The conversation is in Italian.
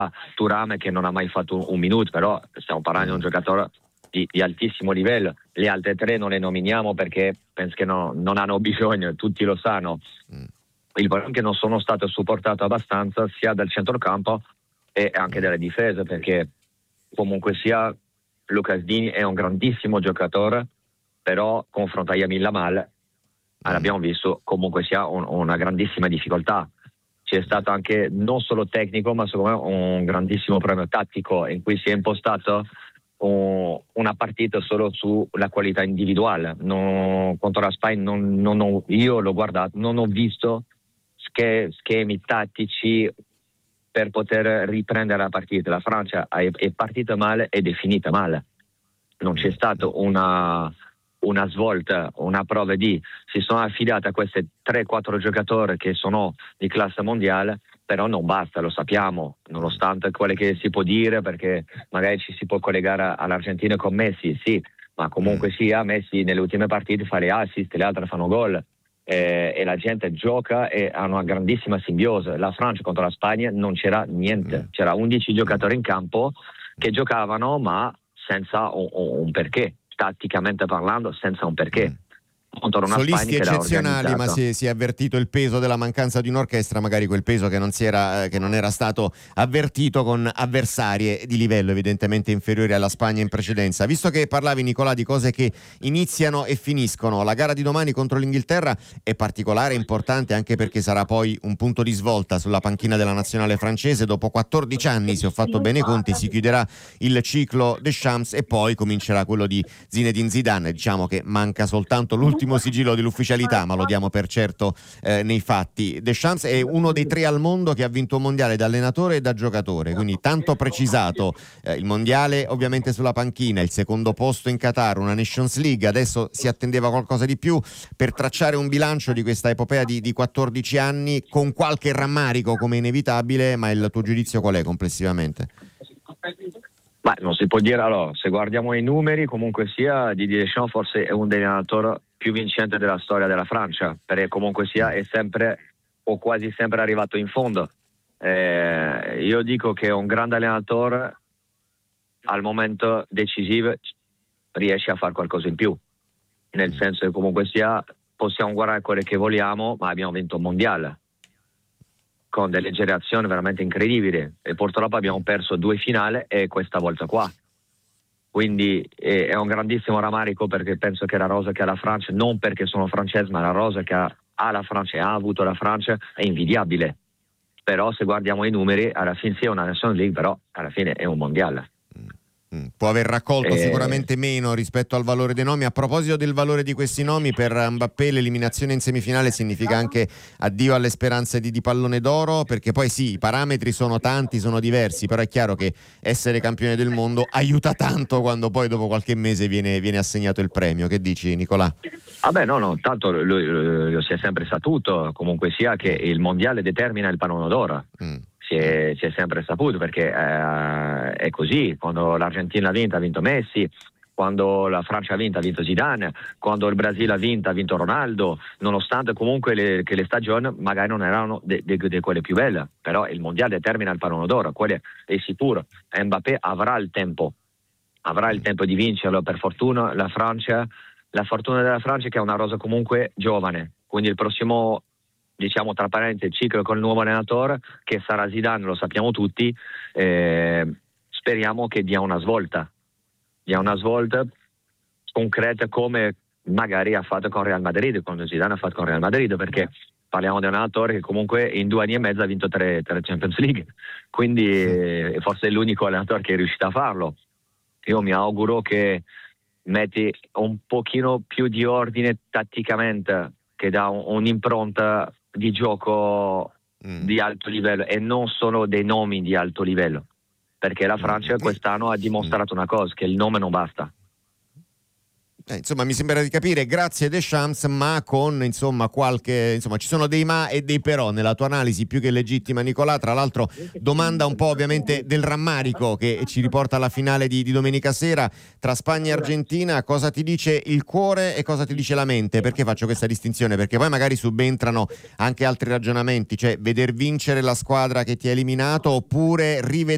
Thuram che non ha mai fatto un minuto, però stiamo parlando di un giocatore di altissimo livello. Le altre tre non le nominiamo perché penso che non hanno bisogno, tutti lo sanno. Il problema è che non sono stato supportato abbastanza sia dal centrocampo e anche dalla difesa, perché comunque sia Lucas Digne è un grandissimo giocatore, però confronto a Yamin Lamal abbiamo visto comunque sia una grandissima difficoltà. C'è stato anche non solo tecnico, ma secondo me un grandissimo problema tattico in cui si è impostato una partita solo sulla qualità individuale. Contro la Spagna io l'ho guardato, non ho visto schemi tattici per poter riprendere la partita. La Francia è partita male ed è finita male. Non c'è stata una svolta, una prova si sono affidati a questi 3-4 giocatori che sono di classe mondiale, però non basta, lo sappiamo, nonostante quello che si può dire, perché magari ci si può collegare all'Argentina con Messi, sì, ma comunque sia Messi nelle ultime partite fa le assist, le altre fanno gol, e la gente gioca e ha una grandissima simbiosi. La Francia contro la Spagna non c'era niente, c'era 11 giocatori in campo che giocavano ma senza un perché, tatticamente parlando senza un perché. Contro una Solisti Spagna che eccezionali, ma si è avvertito il peso della mancanza di un'orchestra, magari quel peso che non era stato avvertito con avversarie di livello evidentemente inferiori alla Spagna in precedenza. Visto che parlavi, Nicolà, di cose che iniziano e finiscono, la gara di domani contro l'Inghilterra è particolare, importante anche perché sarà poi un punto di svolta sulla panchina della nazionale francese. Dopo 14 anni, se ho fatto bene i conti, si chiuderà il ciclo Deschamps e poi comincerà quello di Zinedine Zidane. Diciamo che manca soltanto l'ultimo sigillo dell'ufficialità, ma lo diamo per certo nei fatti. Deschamps è uno dei 3 al mondo che ha vinto un mondiale da allenatore e da giocatore, quindi tanto precisato. Il mondiale ovviamente sulla panchina, il secondo posto in Qatar, una Nations League, adesso si attendeva qualcosa di più per tracciare un bilancio di questa epopea di 14 anni con qualche rammarico come inevitabile, ma il tuo giudizio qual è complessivamente? Ma non si può dire, allora, se guardiamo i numeri, comunque sia Didier Deschamps forse è un degli allenatori più vincente della storia della Francia, perché comunque sia è sempre o quasi sempre arrivato in fondo. Io dico che un grande allenatore al momento decisivo riesce a fare qualcosa in più, nel senso che comunque sia possiamo guardare quello che vogliamo, ma abbiamo vinto un mondiale con delle generazioni veramente incredibili e purtroppo abbiamo perso 2 finali e questa volta qua. Quindi è un grandissimo rammarico, perché penso che la rosa che ha la Francia, non perché sono francese, ma la rosa che ha la Francia e ha avuto la Francia è invidiabile. Però se guardiamo i numeri, alla fine sì è una National League, però alla fine è un mondiale. Può aver raccolto sicuramente meno rispetto al valore dei nomi. A proposito del valore di questi nomi, per Mbappé l'eliminazione in semifinale significa anche addio alle speranze di pallone d'oro, perché poi sì, i parametri sono tanti, sono diversi, però è chiaro che essere campione del mondo aiuta tanto quando poi dopo qualche mese viene assegnato il premio. Che dici, Nicolà? No, tanto lo si è sempre saputo, comunque sia, che il mondiale determina il pallone d'oro. Si è sempre saputo, perché è così. Quando l'Argentina ha vinto Messi, quando la Francia ha vinto Zidane, quando il Brasile ha vinto Ronaldo, nonostante comunque che le stagioni magari non erano di quelle più belle, però il mondiale determina il pallone d'oro, quello è sicuro. Mbappé avrà il tempo di vincerlo. Per fortuna la fortuna della Francia è che è una rosa comunque giovane, quindi il prossimo, diciamo tra parentesi, il ciclo con il nuovo allenatore, che sarà Zidane, lo sappiamo tutti, speriamo che dia una svolta concreta, come magari ha fatto con Real Madrid, quando Zidane ha fatto con Real Madrid, perché parliamo di un allenatore che comunque in 2 anni e mezzo ha vinto 3 Champions League, quindi forse è l'unico allenatore che è riuscito a farlo. Io mi auguro che metti un pochino più di ordine tatticamente, che dà un'impronta di gioco di alto livello e non solo dei nomi di alto livello, perché la Francia quest'anno ha dimostrato una cosa, che il nome non basta. Insomma, mi sembra di capire, grazie Deschamps, ma con ci sono dei ma e dei però nella tua analisi più che legittima, Nicolà. Tra l'altro domanda un po' ovviamente del rammarico che ci riporta alla finale di domenica sera tra Spagna e Argentina. Cosa ti dice il cuore e cosa ti dice la mente? Perché faccio questa distinzione? Perché poi magari subentrano anche altri ragionamenti, cioè veder vincere la squadra che ti ha eliminato oppure rivedere